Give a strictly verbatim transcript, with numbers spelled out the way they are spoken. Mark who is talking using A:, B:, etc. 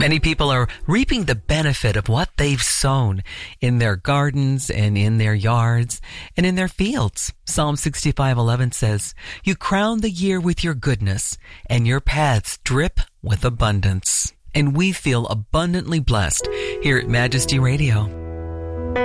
A: Many people are reaping the benefit of what they've sown in their gardens and in their yards and in their fields. Psalm sixty-five eleven says, "You crown the year with your goodness, and your paths drip with abundance." And we feel abundantly blessed here at Majesty Radio.